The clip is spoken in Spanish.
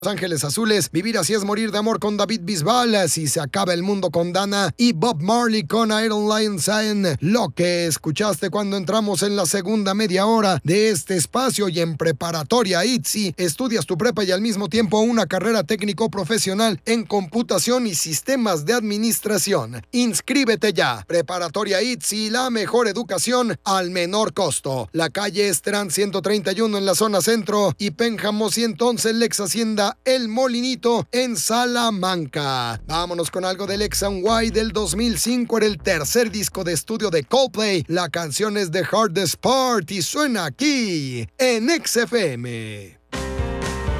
Ángeles Azules, Vivir así es morir de amor con David Bisbal, Si se acaba el mundo con Dana y Bob Marley con Iron Lion Sign. Lo que escuchaste cuando entramos en la segunda media hora de este espacio. Y en Preparatoria ITZY estudias tu prepa y al mismo tiempo una carrera técnico profesional en computación y sistemas de administración. Inscríbete ya. Preparatoria ITZY, la mejor educación al menor costo. La calle Estrán 131 en la zona centro y Pénjamo 111 en Lex Hacienda El Molinito en Salamanca. Vámonos con algo del X and Y del 2005. Era el tercer disco de estudio de Coldplay. La canción es The Hardest Part y suena aquí en XFM.